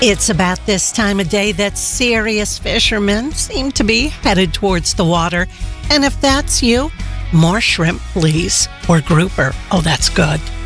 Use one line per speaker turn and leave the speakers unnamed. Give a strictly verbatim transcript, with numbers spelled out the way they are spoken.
It's about this time of day that serious fishermen seem to be headed towards the water. And if that's you, more shrimp, please, or grouper. Oh, that's good.